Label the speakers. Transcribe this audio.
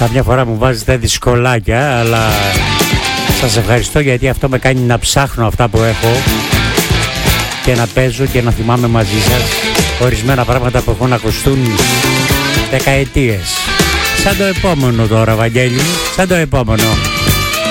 Speaker 1: Καμιά φορά μου βάζετε δυσκολάκια, αλλά σας ευχαριστώ γιατί αυτό με κάνει να ψάχνω αυτά που έχω και να παίζω και να θυμάμαι μαζί σας ορισμένα πράγματα που έχουν ακουστούν δεκαετίες. Σαν το επόμενο τώρα, Βαγγέλη, σαν το επόμενο.